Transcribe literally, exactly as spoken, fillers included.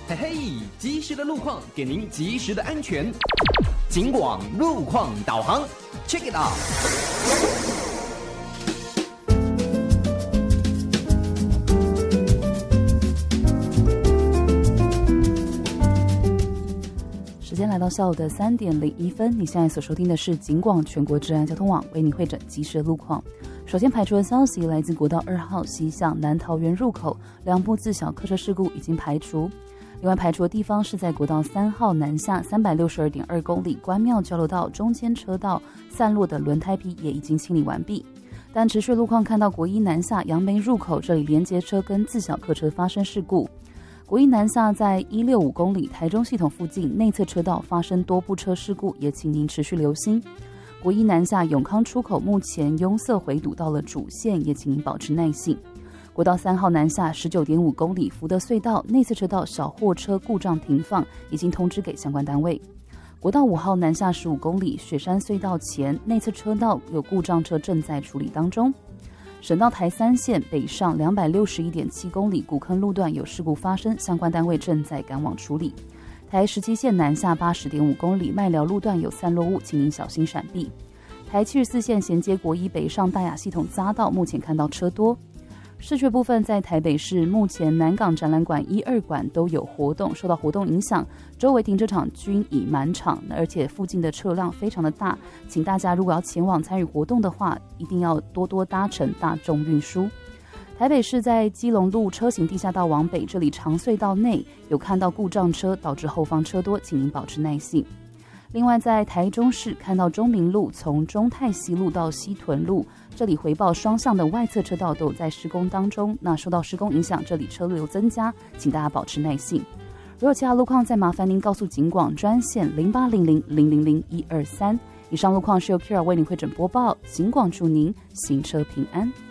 嘿嘿，及时的路况给您及时的安全。警广路况导航 ，check it out。 时间来到下午的三点零一分，你现在所收听的是警广全国治安交通网为你汇整即时的路况。首先排除的消息来自国道二号西向南桃园入口，两部自小客车事故已经排除。另外排除的地方是在国道三号南下三百六十二点二公里关庙交流道中间车道散落的轮胎皮也已经清理完毕。但持续路况看到国一南下杨梅入口，这里连接车跟自小客车发生事故。国一南下在一百六十五公里台中系统附近内侧车道发生多部车事故，也请您持续留心。国一南下永康出口目前拥塞回堵到了主线，也请您保持耐性。国道三号南下 十九点五公里福德隧道内侧车道小货车故障停放，已经通知给相关单位。国道五号南下十五公里雪山隧道前内侧车道有故障车正在处理当中。省道台三线北上 两百六十一点七公里古坑路段有事故发生，相关单位正在赶往处理。台十七线南下 八十点五公里麦寮路段有散落物，请您小心闪避。台七十四线衔接国一北上大雅系统匝道目前看到车多。市区部分在台北市，目前南港展览馆一二馆都有活动，受到活动影响，周围停车场均已满场，而且附近的车辆非常的大，请大家如果要前往参与活动的话，一定要多多搭乘大众运输。台北市在基隆路车行地下道往北，这里长隧道内有看到故障车，导致后方车多，请您保持耐性。另外在台中市看到中明路从中泰西路到西屯路，这里回报双向的外侧车道都有在施工当中，那受到施工影响，这里车流增加，请大家保持耐性。如果其他路况，再麻烦您告诉警广专线零八零零零零零一二三。以上路况是由 Kira 为您汇整播报，警广祝您行车平安。